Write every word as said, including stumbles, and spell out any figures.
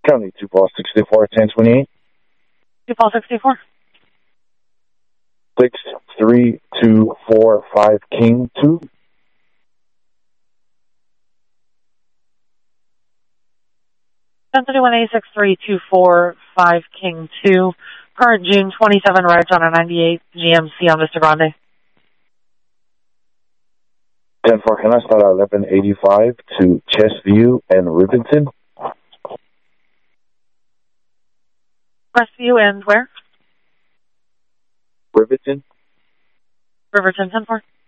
County, two Paul sixty-four, ten twenty-eight. two Paul sixty-four. six three two four five King two. ten thirty-one A six three two four five King two. Current June twenty-seven, right on a ninety-eight G M C on Vista Grande. ten four, can I start at eleven eighty-five to Chestview and Riverton? Crestview and where? Riverton. Riverton, ten four.